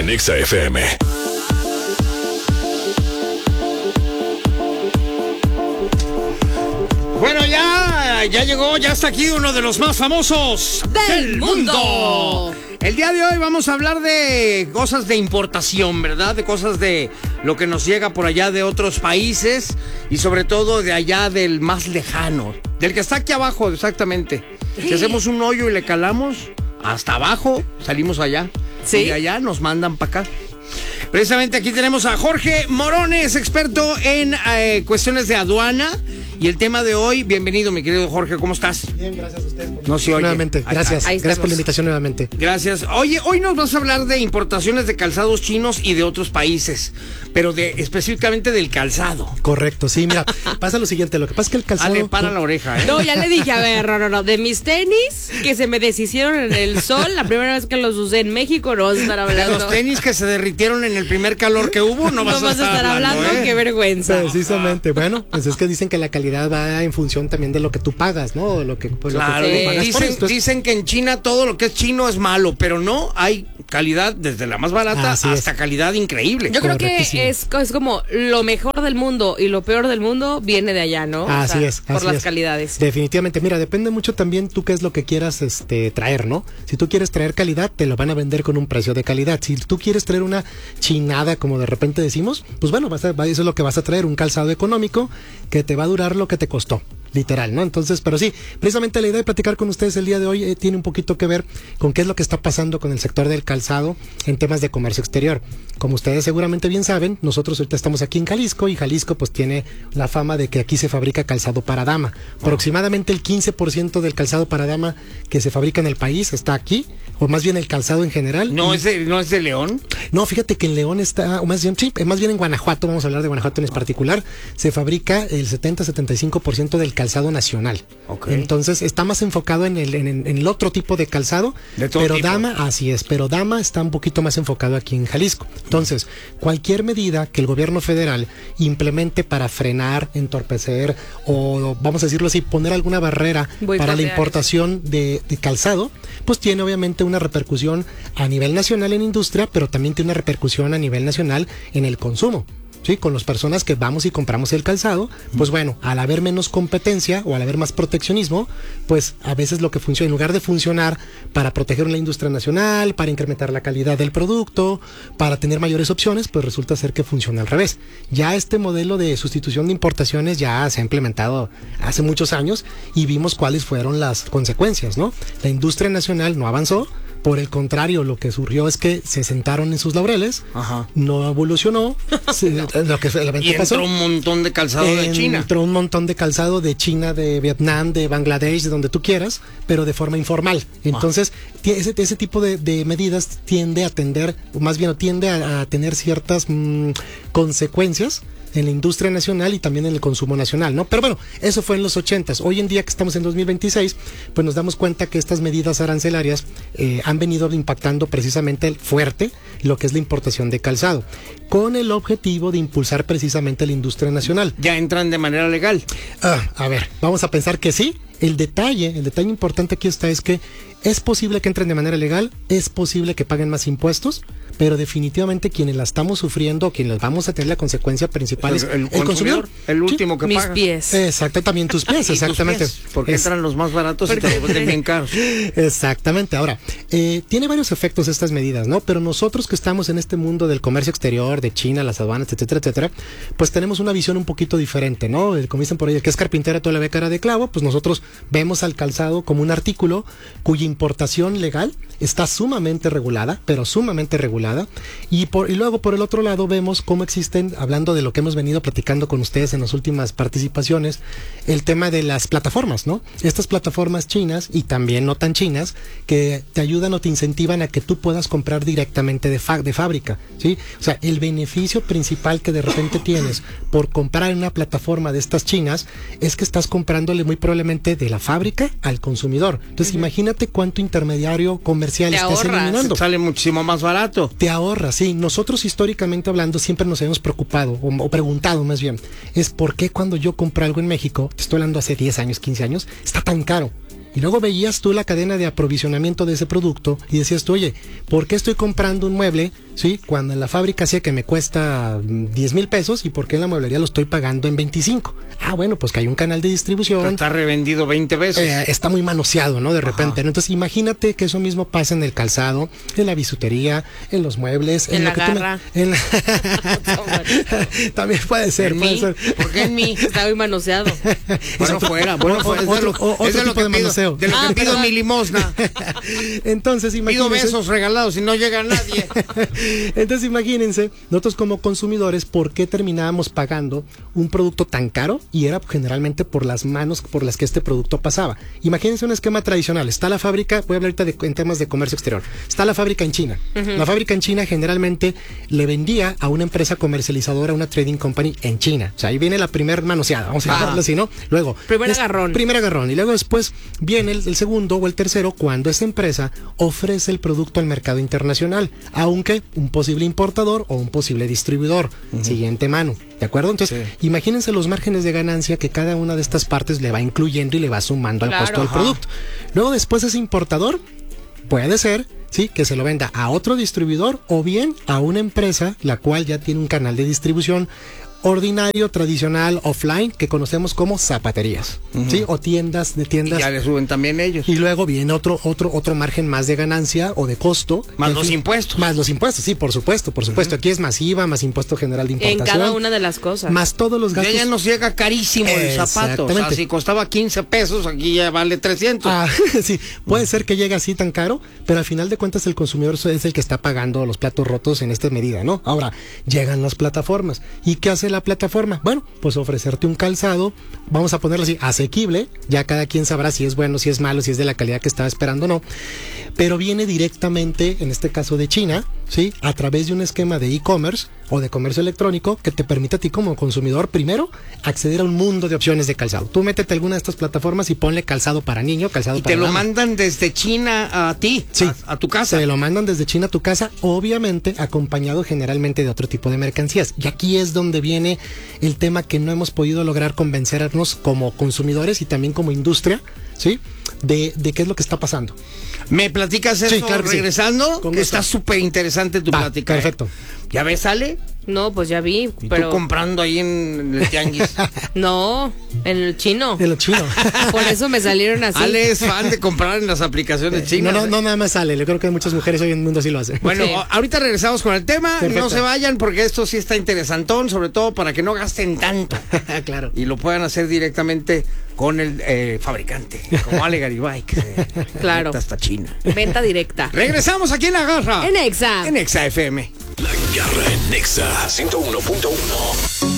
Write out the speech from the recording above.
en Exa FM. Bueno, ya llegó, ya está aquí uno de los más famosos del mundo. El día de hoy vamos a hablar de cosas de importación, ¿verdad? De cosas de lo que nos llega por allá de otros países y sobre todo de allá del más lejano, del que está aquí abajo, exactamente. Si hacemos un hoyo y le calamos hasta abajo, salimos allá. ¿Sí? Y de allá nos mandan para acá. Precisamente aquí tenemos a Jorge Morones, experto en cuestiones de aduana. Y el tema de hoy, bienvenido, mi querido Jorge, ¿cómo estás? Bien, gracias a usted. No se oye. Nuevamente, gracias. Gracias por la invitación nuevamente. Gracias. Oye, hoy nos vas a hablar de importaciones de calzados chinos y de otros países, pero específicamente del calzado. Correcto, sí, mira, pasa lo siguiente, lo que pasa es que el calzado... Ale, para la oreja, ¿eh? No, ya le dije, a ver, no, de mis tenis que se me deshicieron en el sol, la primera vez que los usé en México, no vas a estar hablando. Los tenis que se derritieron en el primer calor que hubo, no vas a estar hablando, ¿eh? Qué vergüenza. Precisamente, bueno, pues es que dicen que la calidad va en función también de lo que tú pagas, ¿no? Lo que, pues, claro, lo que tú pagas por esto. Dicen que en China todo lo que es chino es malo, pero no, hay calidad desde la más barata hasta calidad increíble. Yo creo que es como lo mejor del mundo y lo peor del mundo viene de allá, ¿no? Así es. Por las calidades. Definitivamente, mira, depende mucho también tú qué es lo que quieras traer, ¿no? Si tú quieres traer calidad, te lo van a vender con un precio de calidad. Si tú quieres traer una chinada, como de repente decimos, pues bueno, eso es lo que vas a traer, un calzado económico que te va a durar lo que te costó. Literal, ¿no? Entonces, pero sí, precisamente la idea de platicar con ustedes el día de hoy tiene un poquito que ver con qué es lo que está pasando con el sector del calzado en temas de comercio exterior. Como ustedes seguramente bien saben, nosotros ahorita estamos aquí en Jalisco y Jalisco pues tiene la fama de que aquí se fabrica calzado para dama. Aproximadamente el 15% del calzado para dama que se fabrica en el país está aquí, o más bien el calzado en general. ¿No es de León? No, fíjate que en León está, o más bien en Guanajuato, vamos a hablar de Guanajuato en particular, se fabrica el 70-75% del calzado nacional. Okay. Entonces está más enfocado en el otro tipo de calzado, pero tipo. Dama, así es, pero dama está un poquito más enfocado aquí en Jalisco. Entonces, cualquier medida que el gobierno federal implemente para frenar, entorpecer o, vamos a decirlo así, poner alguna barrera para la importación de calzado, pues tiene obviamente una repercusión a nivel nacional en industria, pero también tiene una repercusión a nivel nacional en el consumo. Sí, con las personas que vamos y compramos el calzado, pues bueno, al haber menos competencia o al haber más proteccionismo, pues a veces lo que funciona, en lugar de funcionar para proteger la industria nacional, para incrementar la calidad del producto, para tener mayores opciones, pues resulta ser que funciona al revés. Ya este modelo de sustitución de importaciones ya se ha implementado hace muchos años y vimos cuáles fueron las consecuencias, ¿no? La industria nacional no avanzó. Por el contrario, lo que surgió es que se sentaron en sus laureles, no evolucionó, lo que y entró un montón de calzado de China. Entró un montón de calzado de China, de Vietnam, de Bangladesh, de donde tú quieras, pero de forma informal. Entonces, ese tipo de medidas tiende a tener ciertas consecuencias en la industria nacional y también en el consumo nacional, ¿no? Pero bueno, eso fue en los 80s. Hoy en día que estamos en 2026, pues nos damos cuenta que estas medidas arancelarias han venido impactando precisamente fuerte lo que es la importación de calzado, con el objetivo de impulsar precisamente la industria nacional. ¿Ya entran de manera legal? A ver, vamos a pensar que sí. El detalle importante aquí es que es posible que entren de manera legal, es posible que paguen más impuestos, pero definitivamente quienes la estamos sufriendo, quienes vamos a tener la consecuencia principal es el consumidor. El último que paga. Mis pies. Exacto, también tus pies, exactamente. Tus pies, porque entran los más baratos y te los venden bien caros. Exactamente. Ahora, tiene varios efectos estas medidas, ¿no? Pero nosotros que estamos en este mundo del comercio exterior, de China, las aduanas, etcétera, pues tenemos una visión un poquito diferente, ¿no? Como dicen por ahí, el que es carpintero toda la ve cara de clavo, pues nosotros vemos al calzado como un artículo cuya importación legal está sumamente regulada, pero sumamente regulada, y luego por el otro lado vemos cómo existen, hablando de lo que hemos venido platicando con ustedes en las últimas participaciones, el tema de las plataformas, ¿no? Estas plataformas chinas y también no tan chinas que te ayudan o te incentivan a que tú puedas comprar directamente de fábrica, ¿sí? O sea, el beneficio principal que de repente tienes por comprar en una plataforma de estas chinas es que estás comprándole muy probablemente de la fábrica al consumidor. Entonces, imagínate cuánto intermediario comercial estás eliminando. Sale muchísimo más barato. Te ahorras, sí. Nosotros históricamente hablando siempre nos hemos preocupado o preguntado más bien, es por qué cuando yo compro algo en México, te estoy hablando hace 10 años, 15 años, está tan caro. Y luego veías tú la cadena de aprovisionamiento de ese producto y decías tú, oye, ¿por qué estoy comprando un mueble ¿sí? Cuando en la fábrica hacía que me cuesta 10,000 pesos, ¿y por qué en la mueblería lo estoy pagando en 25? Ah, bueno, pues que hay un canal de distribución. Pero está revendido 20 veces. Está muy manoseado, ¿no? De repente, ¿no? Entonces, imagínate que eso mismo pasa en el calzado, en la bisutería, en los muebles, en lo la que garra. También puede ser, puede ser. ¿Por qué en mí? Está muy manoseado. Bueno, fuera. Bueno, otro tipo de manoseo. De lo que pido mi limosna. Entonces, imagínense. Pido besos regalados y no llega nadie. Entonces, imagínense, nosotros como consumidores, ¿por qué terminábamos pagando un producto tan caro? Y era generalmente por las manos por las que este producto pasaba. Imagínense un esquema tradicional. Está la fábrica, voy a hablar ahorita en temas de comercio exterior. Está la fábrica en China. La fábrica en China generalmente le vendía a una empresa comercializadora, una trading company en China. O sea, ahí viene la primer manoseada, vamos a llamarlo así, ¿no? Luego. Primer agarrón. Primer agarrón. Y luego después viene el segundo o el tercero cuando esa empresa ofrece el producto al mercado internacional, aunque un posible importador o un posible distribuidor. Siguiente mano. ¿De acuerdo? Entonces, imagínense los márgenes de ganancia que cada una de estas partes le va incluyendo y le va sumando al costo del producto. Luego después ese importador puede ser, sí, que se lo venda a otro distribuidor o bien a una empresa la cual ya tiene un canal de distribución ordinario, tradicional, offline, que conocemos como zapaterías, ¿sí? O tiendas. Y ya le suben también ellos. Y luego viene otro margen más de ganancia o de costo. Más los impuestos. Más los impuestos, sí, por supuesto. Aquí es masiva, más impuesto general de importación. En cada una de las cosas. Más todos los gastos. Ya nos llega carísimo el zapato. O sea, si costaba 15 pesos, aquí ya vale 300. Sí, puede ser que llegue así tan caro, pero al final de cuentas el consumidor es el que está pagando los platos rotos en esta medida, ¿no? Ahora, llegan las plataformas. ¿Y qué hace la plataforma? Bueno, pues ofrecerte un calzado, vamos a ponerlo así, asequible, ya cada quien sabrá si es bueno, si es malo, si es de la calidad que estaba esperando o no, pero viene directamente, en este caso de China, ¿sí? A través de un esquema de e-commerce o de comercio electrónico que te permite a ti como consumidor, primero, acceder a un mundo de opciones de calzado. Tú métete a alguna de estas plataformas y ponle calzado para niño, calzado para dama. Y te lo dama. mandan desde China a ti, sí, a tu casa. Te lo mandan desde China a tu casa, obviamente acompañado generalmente de otro tipo de mercancías. Y aquí es donde viene el tema que no hemos podido lograr convencernos como consumidores y también como industria, ¿sí? De qué es lo que está pasando. ¿Me platicas eso, sí, claro que regresando? Sí. Está súper interesante tu plática. Perfecto. ¿Ya ves, Ale? No, pues ya vi. ¿Y pero... tú comprando ahí en el tianguis? No, en el chino. En lo chino. Por eso me salieron así. Ale es fan de comprar en las aplicaciones chinas. No, nada más Ale. Yo creo que muchas mujeres hoy en el mundo así lo hacen. Bueno, sí. Ahorita regresamos con el tema. Perfecto. No se vayan porque esto sí está interesantón, sobre todo para que no gasten tanto. Claro. Y lo puedan hacer directamente con el fabricante, como Ale Garibay, que claro. hasta China. Venta directa. Regresamos aquí en La Garra. En Exa. En Exa FM. La Garra en Exa 101.1.